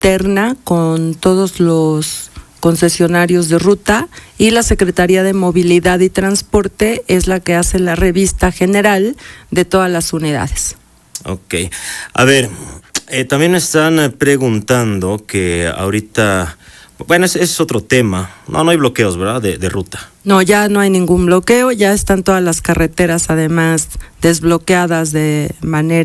terna con todos los concesionarios de ruta, y la Secretaría de Movilidad y Transporte es la que hace la revista general de todas las unidades. Ok. A ver, también me están preguntando que ahorita, bueno, es otro tema. No hay bloqueos, ¿verdad? De ruta. No, ya no hay ningún bloqueo, ya están todas las carreteras además desbloqueadas de manera